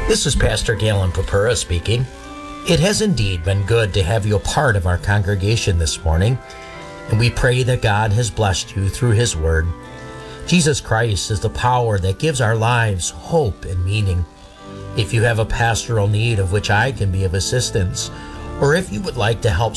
This is Pastor Galen Papura speaking. It has indeed been good to have you a part of our congregation this morning, and we pray that God has blessed you through His Word. Jesus Christ is the power that gives our lives hope and meaning. If you have a pastoral need of which I can be of assistance, or if you would like to help